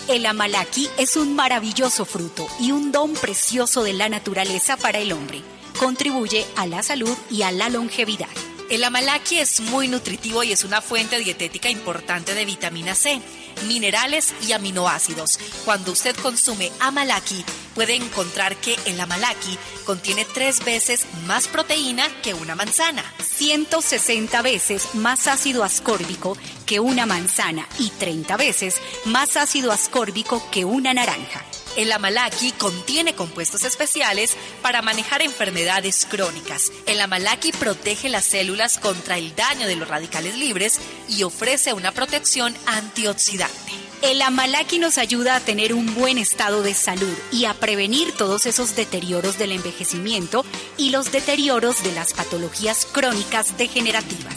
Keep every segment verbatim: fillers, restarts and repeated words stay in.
El amalaki es un maravilloso fruto y un don precioso de la naturaleza para el hombre. Contribuye a la salud y a la longevidad. El amalaki es muy nutritivo y es una fuente dietética importante de vitamina C, minerales y aminoácidos. Cuando usted consume amalaki, puede encontrar que el amalaki contiene tres veces más proteína que una manzana, ciento sesenta veces más ácido ascórbico que una manzana y treinta veces más ácido ascórbico que una naranja. El amalaki contiene compuestos especiales para manejar enfermedades crónicas. El amalaki protege las células contra el daño de los radicales libres y ofrece una protección antioxidante. El amalaki nos ayuda a tener un buen estado de salud y a prevenir todos esos deterioros del envejecimiento y los deterioros de las patologías crónicas degenerativas.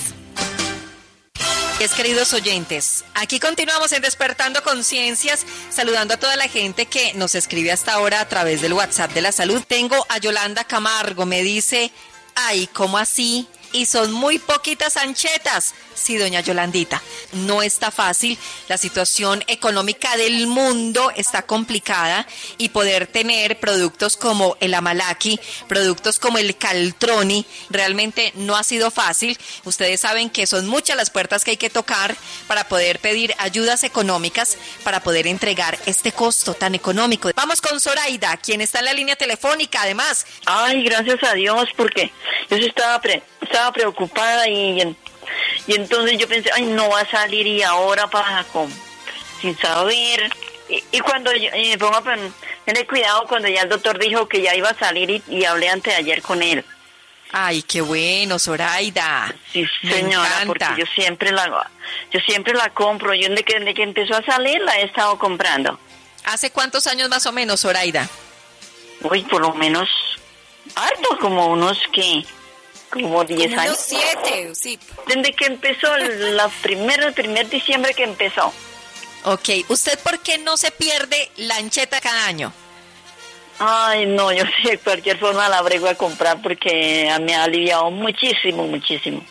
Mis queridos oyentes, aquí continuamos en Despertando Conciencias, saludando a toda la gente que nos escribe hasta ahora a través del WhatsApp de la Salud. Tengo a Yolanda Camargo, me dice, ay, ¿cómo así? Y son muy poquitas anchetas. Sí, doña Yolandita, no está fácil. La situación económica del mundo está complicada y poder tener productos como el amalaki, productos como el caltroni, realmente no ha sido fácil. Ustedes saben que son muchas las puertas que hay que tocar para poder pedir ayudas económicas, para poder entregar este costo tan económico. Vamos con Zoraida, quien está en la línea telefónica, además. Ay, gracias a Dios, porque yo sí estaba, pre- estaba preocupada y... Y entonces yo pensé, ay, no va a salir y ahora para con, sin saber. Y, y cuando yo y me pongo a tener cuidado cuando ya el doctor dijo que ya iba a salir y, y hablé antes de ayer con él. Ay, qué bueno, Zoraida. Sí, señora, porque yo siempre la yo siempre la compro. Yo desde que, desde que empezó a salir la he estado comprando. ¿Hace cuántos años más o menos, Zoraida? Uy, por lo menos harto, como unos que... Como diez años. siete, sí. Desde que empezó, la primera, el primer diciembre que empezó. Ok, ¿usted por qué no se pierde la ancheta cada año? Ay, no, yo sí, de cualquier forma la brego a comprar porque me ha aliviado muchísimo, muchísimo.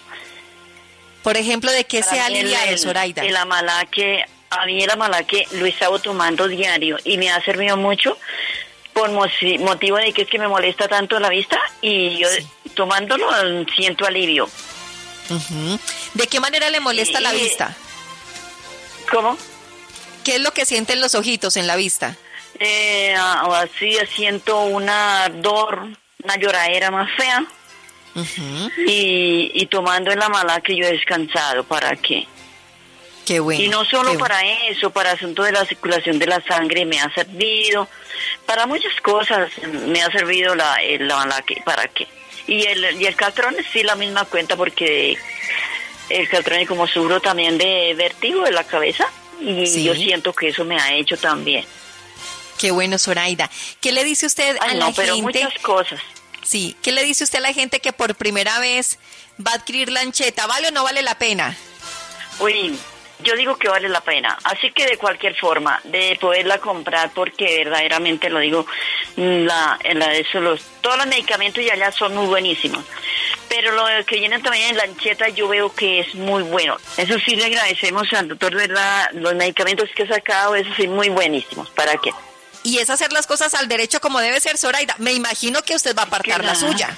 Por ejemplo, ¿de qué Para se ha mí aliviado, el, Zoraida? El amalaki, a mí el amalaki lo he estado tomando diario y me ha servido mucho por motivo de que es que me molesta tanto la vista y yo sí. Tomándolo siento alivio. Uh-huh. ¿De qué manera le molesta sí. la vista? ¿Cómo? ¿Qué es lo que sienten los ojitos en la vista? Eh, así siento una ardor, una lloradera más fea. Uh-huh. y, y tomando el amalaki yo he descansado. ¿Para qué? Qué bueno. Y no solo qué para bueno. eso, para asunto de la circulación de la sangre me ha servido, para muchas cosas me ha servido la, el, la, la ¿para qué? Y el, y el caltrón sí la misma cuenta porque el caltrón como sufro también de vértigo de la cabeza y sí. Yo siento que eso me ha hecho también. Qué bueno, Zoraida. ¿Qué le dice usted Ay, a no, la pero gente? Muchas cosas. Sí, ¿qué le dice usted a la gente que por primera vez va a adquirir la ancheta? ¿Vale o no vale la pena? Uy, yo digo que vale la pena, así que de cualquier forma, de poderla comprar, porque verdaderamente lo digo, la, la eso, los, todos los medicamentos ya allá son muy buenísimos, pero lo que viene también en la ancheta yo veo que es muy bueno. Eso sí le agradecemos al doctor, ¿verdad? Los medicamentos que ha sacado, esos sí muy buenísimos, ¿para qué? Y es hacer las cosas al derecho como debe ser, Zoraida. Me imagino que usted va a apartar la suya.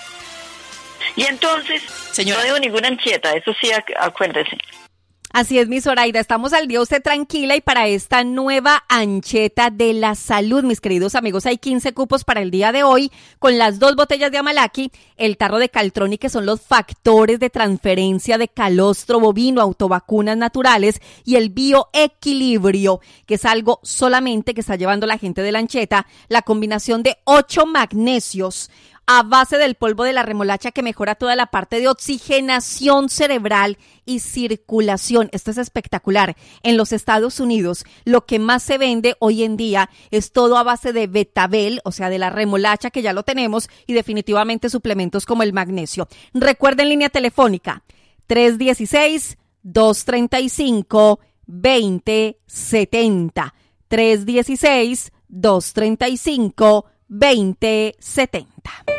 Y entonces, señora, no digo ninguna ancheta, eso sí, acuérdese. Así es, mi Zoraida, estamos al día, usted tranquila, y para esta nueva ancheta de la salud, mis queridos amigos, hay quince cupos para el día de hoy, con las dos botellas de amalaki, el tarro de caltroni, que son los factores de transferencia de calostro bovino, autovacunas naturales, y el bioequilibrio, que es algo solamente que está llevando la gente de la ancheta, la combinación de ocho magnesios, a base del polvo de la remolacha, que mejora toda la parte de oxigenación cerebral y circulación. Esto es espectacular. En los Estados Unidos, lo que más se vende hoy en día es todo a base de betabel, o sea, de la remolacha, que ya lo tenemos, y definitivamente suplementos como el magnesio. Recuerden, línea telefónica tres uno seis, dos tres cinco, dos cero siete cero. tres uno seis, dos tres cinco, dos cero siete cero.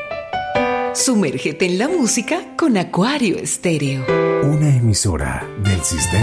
Sumérgete en la música con Acuario Estéreo. Una emisora del sistema